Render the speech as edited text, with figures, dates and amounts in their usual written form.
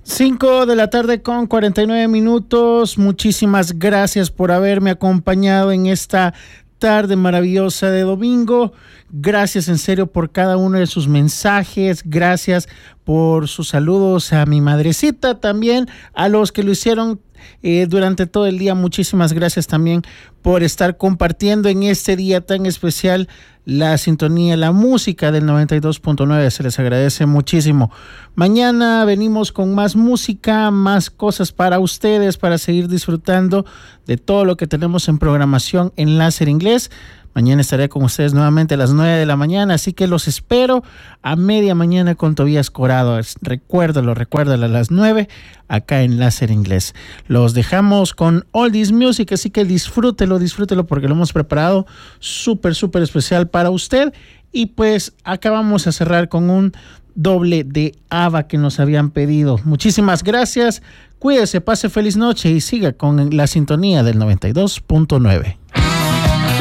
5 de la tarde con 49 minutos. Muchísimas gracias por haberme acompañado en esta tarde maravillosa de domingo. Gracias en serio por cada uno de sus mensajes. Gracias por sus saludos a mi madrecita, también a los que lo hicieron durante todo el día. Muchísimas gracias también por estar compartiendo en este día tan especial la sintonía, la música del 92.9. Se les agradece muchísimo. Mañana venimos con más música, más cosas para ustedes, para seguir disfrutando de todo lo que tenemos en programación en Láser Inglés. Mañana estaré con ustedes nuevamente a las 9 de la mañana, así que los espero a media mañana con Tobías Corado. Recuérdalo a las 9 acá en Láser Inglés. Los dejamos con Oldies Music, así que disfrútelo porque lo hemos preparado súper especial para usted. Y pues acá vamos a cerrar con un doble de ABBA que nos habían pedido. Muchísimas gracias, cuídese, pase feliz noche y siga con la sintonía del 92.9.